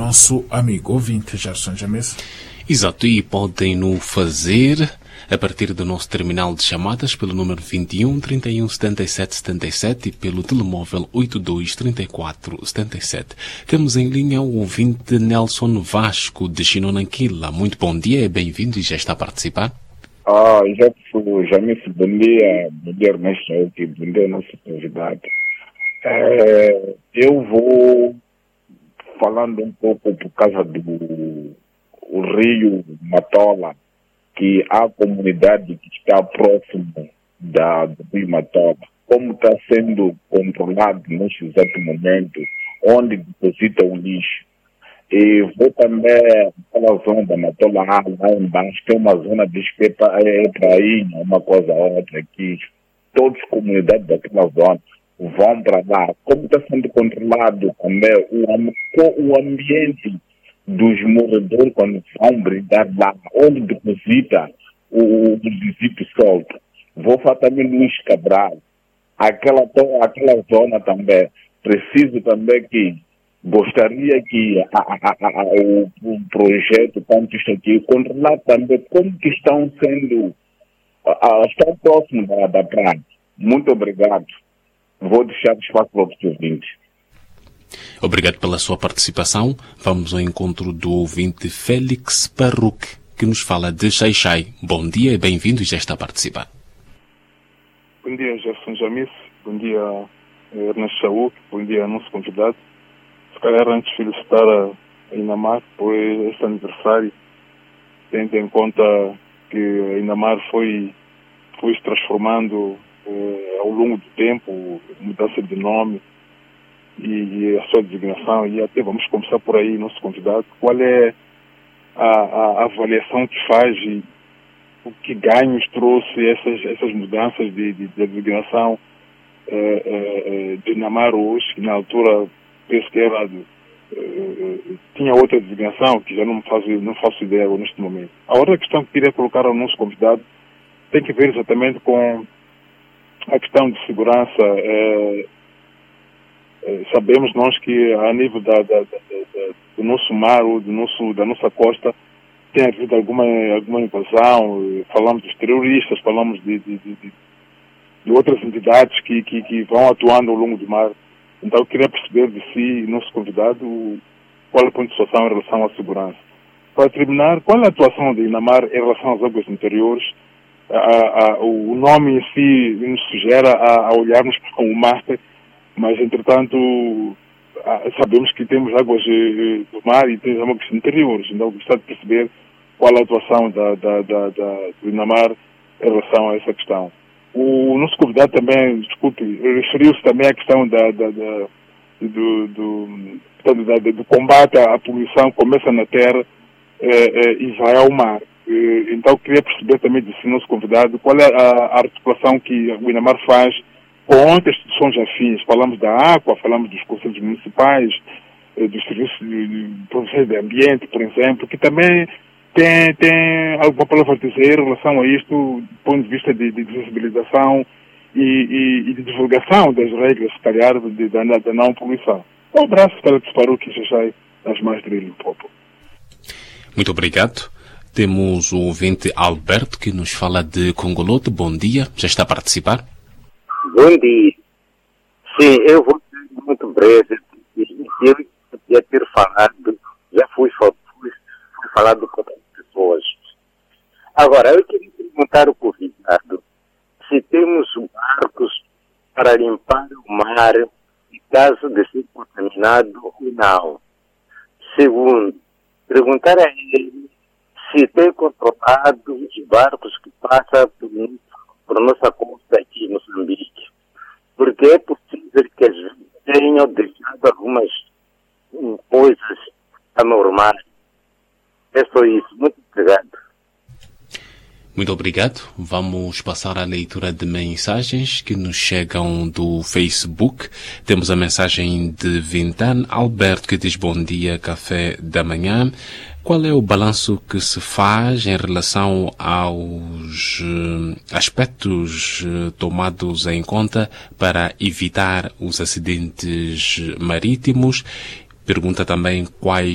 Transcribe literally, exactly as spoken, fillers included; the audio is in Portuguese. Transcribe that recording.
nosso amigo ouvinte, Gerson James. Exato, e podem no fazer a partir do nosso terminal de chamadas pelo número vinte e um, trinta e um, setenta e sete, setenta e sete e pelo telemóvel oitenta e dois, trinta e quatro, setenta e sete. Temos em linha o ouvinte Nelson Vasco de Chinonanquila. Muito bom dia e bem-vindo, e já está a participar. Ah, já fui, já me bom dia, bom dia Ernesto, bom dia nosso convidado. É, eu vou falando um pouco por causa do o rio Matola, que há comunidade que está próximo da, do rio Matola, como está sendo controlado neste exato momento, onde deposita o lixo. E vou também aquela zona da Matola, lá embaixo, que é uma zona de esquerda, é prainha, uma coisa ou outra aqui. Todas as comunidades daquela zona vão para lá. Como está sendo controlado também o, o ambiente dos moradores quando vão brindar lá, onde deposita o, o resíduo solto. Vou falar também Luís Cabral. Aquela, aquela zona também, preciso também que, gostaria que a, a, a, o, o projeto, tanto isto aqui, controlar também como que estão sendo, a, a, estão próximos da, da praia. Muito obrigado. Vou deixar o espaço para os ouvintes. Obrigado pela sua participação. Vamos ao encontro do ouvinte Félix Parruque, que nos fala de Xai-Xai. Bom dia e bem-vindo, e já está a participar. Bom dia, Gerson Jamis. Bom dia, Ernesto Chaú. Bom dia, nosso convidado. Se calhar, antes de felicitar a Inamar por este aniversário, tendo em conta que a Inamar foi, foi se transformando eh, ao longo do tempo, mudança de nome, E, e a sua designação, e até vamos começar por aí, nosso convidado. Qual é a, a, a avaliação que faz e o que ganhos trouxe essas, essas mudanças de, de, de designação eh, eh, de Inamar hoje, que na altura penso que era de, eh, tinha outra designação, que já não faço, não faço ideia neste momento. A outra questão que queria colocar ao nosso convidado tem que ver exatamente com a questão de segurança. Eh, Sabemos nós que a nível da, da, da, da, do nosso mar ou do nosso, da nossa costa tem havido alguma, alguma invasão, falamos dos terroristas, falamos de, de, de, de outras entidades que, que, que vão atuando ao longo do mar. Então eu queria perceber de si, nosso convidado, qual é a ponto de situação em relação à segurança. Para terminar, qual é a atuação de Inamar em relação às águas interiores? A, a, o nome em si nos sugere a, a olharmos para o mar, mas, entretanto, sabemos que temos águas do mar e temos águas interiores. Então, gostaria de perceber qual é a atuação da, da, da, da, do Inamar em relação a essa questão. O nosso convidado também, desculpe, referiu-se também à questão da, da, da, do, do, da, do combate à poluição que começa na terra eh, e vai ao mar. Então, queria perceber também desse nosso convidado qual é a, a articulação que o Inamar faz com outras instituições afins. Falamos da Água, falamos dos conselhos municipais, dos serviços de proteção de ambiente, por exemplo, que também tem, tem alguma palavra a dizer em relação a isto, do ponto de vista de, de sensibilização e, e, e de divulgação das regras, se calhar, de, da, da não poluição. Um abraço para o Parou, que já sai das mais de Limpopo. Muito obrigado. Temos o ouvinte Alberto, que nos fala de Congolote. Bom dia, já está a participar? Bom dia. Sim, eu vou ser muito breve. Eu ia ter falado, já fui, fui, fui falado com outras pessoas. Agora, eu queria perguntar ao convidado se temos barcos para limpar o mar em caso de ser contaminado ou não. Segundo, perguntar a ele se tem controlado os barcos que passam por por nossa costa aqui em Moçambique, porque é possível que eles tenham deixado algumas coisas anormais. É só isso. Muito obrigado. Muito obrigado. Vamos passar à leitura de mensagens que nos chegam do Facebook. Temos a mensagem de Vintan Alberto, que diz: bom dia, café da manhã. Qual é o balanço que se faz em relação aos uh, aspectos uh, tomados em conta para evitar os acidentes marítimos? Pergunta também quais